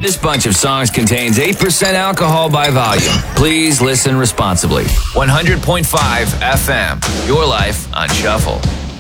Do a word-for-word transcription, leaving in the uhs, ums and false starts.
This bunch of songs contains eight percent alcohol by volume. Please listen responsibly. one hundred point five F M, your life on shuffle.